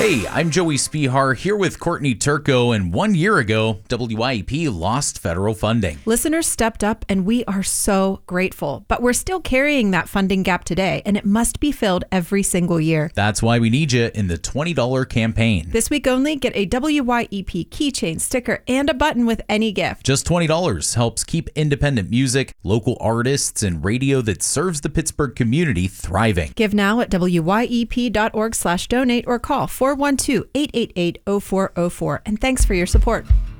Hey, I'm Joey Spihar here with Courtney Turco, and 1 year ago, WYEP lost federal funding. Listeners stepped up, and we are so grateful. But we're still carrying that funding gap today, and it must be filled every single year. That's why we need you in the $20 campaign. This week only, get a WYEP keychain, sticker, and a button with any gift. Just $20 helps keep independent music, local artists, and radio that serves the Pittsburgh community thriving. Give now at wyep.org/donate or call 412-888-0404. And thanks for your support.